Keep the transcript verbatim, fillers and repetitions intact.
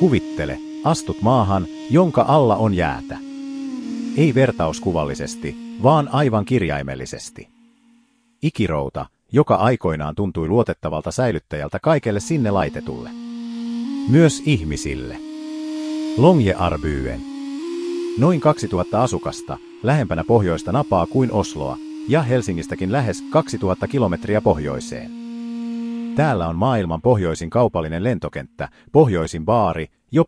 Kuvittele, astut maahan, jonka alla on jäätä. Ei vertauskuvallisesti, vaan aivan kirjaimellisesti. Ikirouta, joka aikoinaan tuntui luotettavalta säilyttäjältä kaikelle sinne laitetulle. Myös ihmisille. Longyearbyen. Noin kaksituhatta asukasta, lähempänä pohjoista napaa kuin Osloa, ja Helsingistäkin lähes kaksituhatta kilometriä pohjoiseen. Täällä on maailman pohjoisin kaupallinen lentokenttä, pohjoisin baari, jo